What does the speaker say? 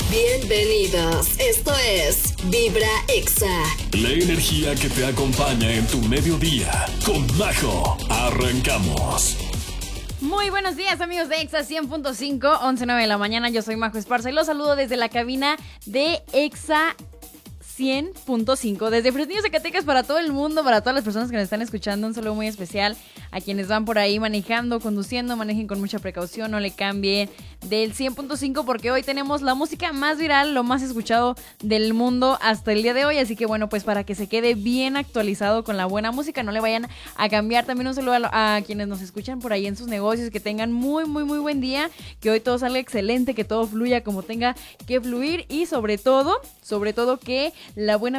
Bienvenidos, esto es Vibra Exa. La energía que te acompaña en tu mediodía. Con Majo, arrancamos. Muy buenos días, amigos de Exa 100.5, 11:09 de la mañana. Yo soy Majo Esparza y los saludo desde la cabina de Exa 100.5, desde Fresnillo, Zacatecas, para todo el mundo, para todas las personas que nos están escuchando. Un saludo muy especial a quienes van por ahí manejando, conduciendo. Manejen con mucha precaución, no le cambien del 100.5 porque hoy tenemos la música más viral, lo más escuchado del mundo hasta el día de hoy. Así que bueno, pues para que se quede bien actualizado con la buena música, no le vayan a cambiar. También un saludo a quienes nos escuchan por ahí en sus negocios, que tengan muy buen día, que hoy todo salga excelente, que todo fluya como tenga que fluir y sobre todo que la buena